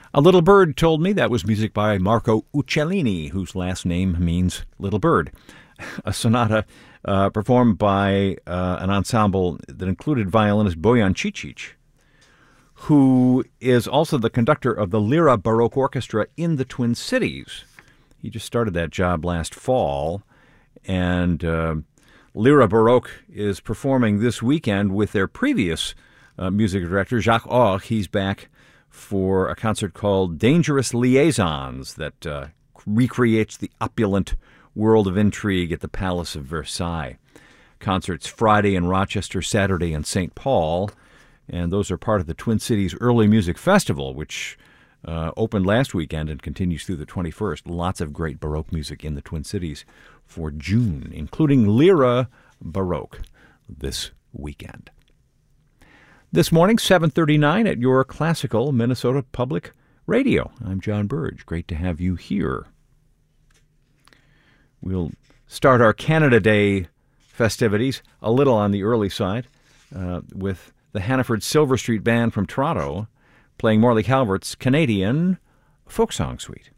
A Little Bird Told Me, that was music by Marco Uccellini, whose last name means little bird. A sonata performed by an ensemble that included violinist Bojan Cicic, who is also the conductor of the Lira Baroque Orchestra in the Twin Cities. He just started that job last fall, and Lira Baroque is performing this weekend with their previous music director, Jacques Orr. He's back for a concert called Dangerous Liaisons that recreates the opulent world of intrigue at the Palace of Versailles. Concerts Friday in Rochester, Saturday in St. Paul, and those are part of the Twin Cities Early Music Festival, which opened last weekend and continues through the 21st. Lots of great Baroque music in the Twin Cities for June, including Lira Baroque this weekend. This morning, 7:39 at your classical Minnesota Public Radio. I'm John Burge. Great to have you here. We'll start our Canada Day festivities a little on the early side with the Hannaford Silver Street Band from Toronto playing Morley Calvert's Canadian Folk Song Suite.